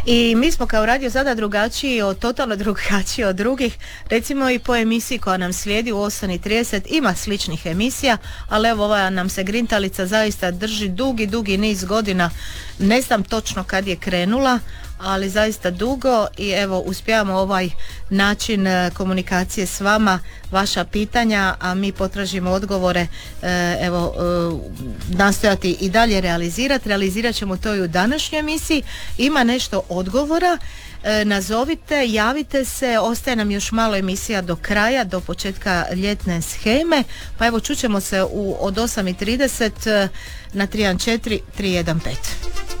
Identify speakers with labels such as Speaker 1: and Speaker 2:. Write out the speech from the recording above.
Speaker 1: I mi smo kao Radio Zadar totalno drugačiji od drugih, recimo i po emisiji koja nam slijedi u 8:30 ima sličnih emisija, ali evo ova nam se Grintalica zaista drži dugi niz godina, ne znam točno kad je krenula, ali zaista dugo i evo uspijamo ovaj način komunikacije s vama, vaša pitanja, a mi potražimo odgovore, nastojati i dalje realizirat ćemo to i u današnjoj emisiji. Ima nešto odgovora, nazovite, javite se, ostaje nam još malo emisija do kraja, do početka ljetne sheme, pa evo čućemo se od 8:30 na 314 315.